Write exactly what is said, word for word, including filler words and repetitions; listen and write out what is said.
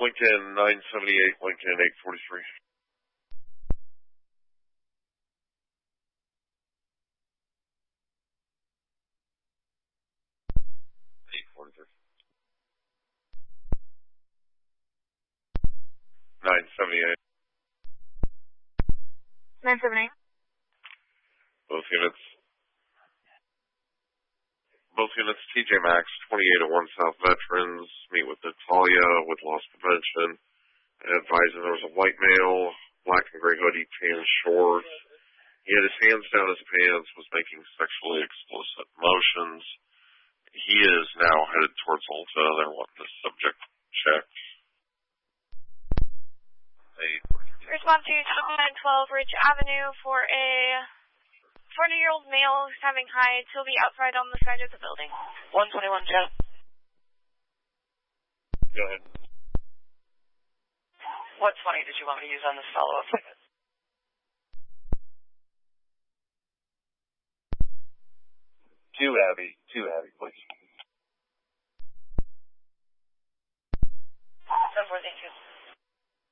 Lincoln nine seventy-eight, Lincoln eight forty-three. eight forty-three. nine seventy-eight. nine seventy-eight. Both units. Both units, T J Maxx, twenty-eight oh one South Veterans, meet with Natalia with loss prevention. Advising there was a white male, black and gray hoodie, tan shorts. He had his hands down his pants, was making sexually explicit motions. He is now headed towards Ulta. They're wanting the subject checked. Response to nine twelve Ridge Avenue for a forty-year-old male who's having hives. He'll be outside on the side of the building. one twenty-one, Jen. Go ahead. What twenty did you want me to use on this follow-up? Two Abby. Two Abby, please.